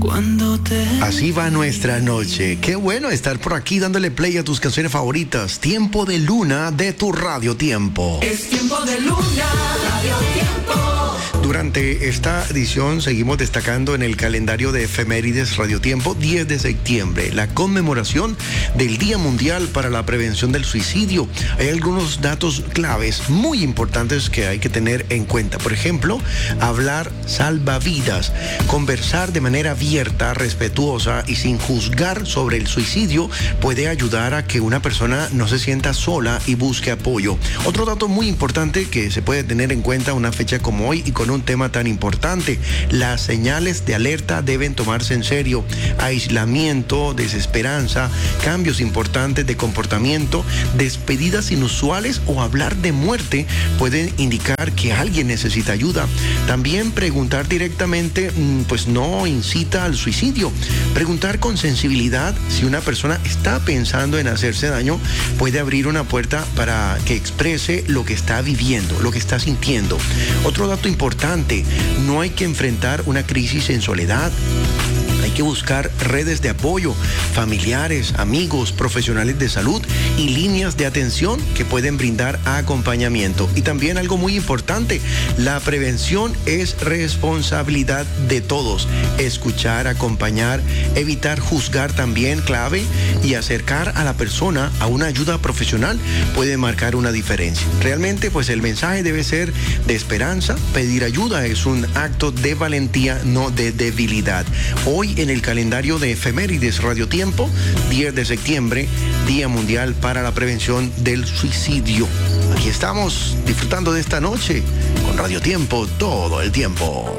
Así va nuestra noche. Qué bueno estar por aquí dándole play a tus canciones favoritas. Tiempo de Luna de tu Radio Tiempo. Es tiempo de Luna, Radio Tiempo. Durante esta edición seguimos destacando en el calendario de efemérides Radio Tiempo 10 de septiembre, la conmemoración del Día Mundial para la Prevención del Suicidio. Hay algunos datos claves muy importantes que hay que tener en cuenta. Por ejemplo, hablar salva vidas, conversar de manera abierta, respetuosa y sin juzgar sobre el suicidio puede ayudar a que una persona no se sienta sola y busque apoyo. Otro dato muy importante que se puede tener en cuenta una fecha como hoy y con un tema tan importante: las señales de alerta deben tomarse en serio. Aislamiento, desesperanza, cambios importantes de comportamiento, despedidas inusuales o hablar de muerte pueden indicar que alguien necesita ayuda. También preguntar directamente pues no incita al suicidio. Preguntar con sensibilidad si una persona está pensando en hacerse daño puede abrir una puerta para que exprese lo que está viviendo, lo que está sintiendo. Otro dato importante: no hay que enfrentar una crisis en soledad. Hay que buscar redes de apoyo, familiares, amigos, profesionales de salud y líneas de atención que pueden brindar acompañamiento. Y también algo muy importante: la prevención es responsabilidad de todos. Escuchar, acompañar, evitar juzgar también clave, y acercar a la persona a una ayuda profesional puede marcar una diferencia. Realmente pues el mensaje debe ser de esperanza. Pedir ayuda es un acto de valentía, no de debilidad. Hoy en el calendario de efemérides Radio Tiempo, 10 de septiembre, Día Mundial para la Prevención del Suicidio. Aquí estamos disfrutando de esta noche con Radio Tiempo todo el tiempo.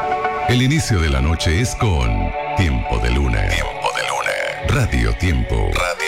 El inicio de la noche es con Tiempo de Luna. Tiempo de Luna. Radio Tiempo. Radio